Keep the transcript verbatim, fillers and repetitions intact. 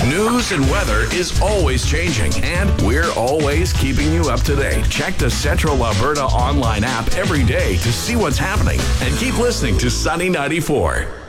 News and weather is always changing, and we're always keeping you up to date. Check the Central Alberta online app every day to see what's happening, and keep listening to Sunny ninety-four.